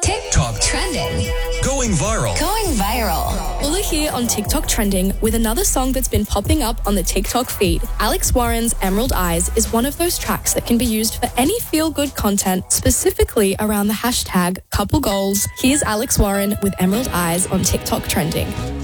TikTok Trending. going viral. Going viral. Well, we're here on TikTok Trending with another song that's been popping up on the TikTok feed. Alex Warren's Emerald Eyes is one of those tracks that can be used for any feel-good content, specifically around the hashtag couple goals. Here's Alex Warren with Emerald Eyes on TikTok Trending.